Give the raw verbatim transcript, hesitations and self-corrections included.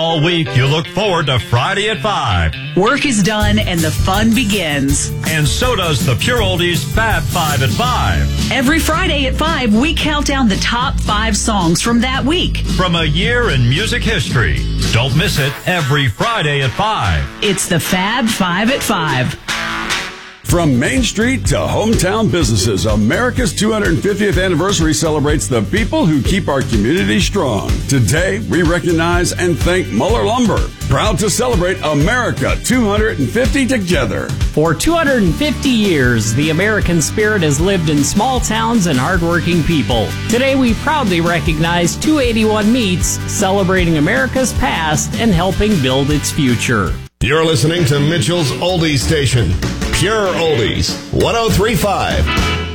All week, you look forward to Friday at five. Work is done and the fun begins. And so does the Pure Oldies Fab Five at five. Every Friday at five, we count down the top five songs from that week. From a year in music history. Don't miss it every Friday at five. It's the Fab Five at five. From Main Street to hometown businesses, America's two hundred fiftieth anniversary celebrates the people who keep our community strong. Today, we recognize and thank Muller Lumber, proud to celebrate America two hundred fifty together. For two hundred fifty years, the American spirit has lived in small towns and hardworking people. Today, we proudly recognize two eighty-one Meats, celebrating America's past and helping build its future. You're listening to Mitchell's Oldies Station. Pure Oldies, one oh three point five.